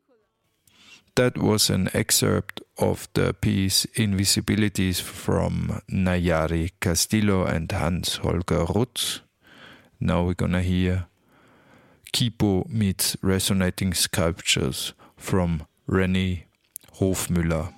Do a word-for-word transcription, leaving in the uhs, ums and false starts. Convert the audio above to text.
That was an excerpt of the piece Invisibilities from Nayari Castillo and Hans-Holger Rutz. Now we're gonna hear Kipo meets Resonating Sculptures from René Hofmüller.